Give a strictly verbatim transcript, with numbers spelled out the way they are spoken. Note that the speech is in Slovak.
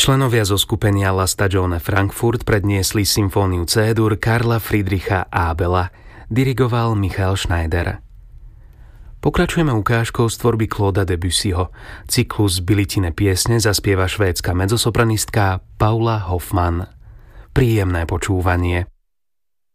Členovia zo skupenia La Stagione Frankfurt predniesli symfóniu C-dur Karla Friedricha Abela, dirigoval Michael Schneider. Pokračujeme ukážkou z tvorby Clauda Debussyho. Cyklus Bilitine piesne zaspieva švédska mezzosopranistka Paula Hoffmann. Príjemné počúvanie.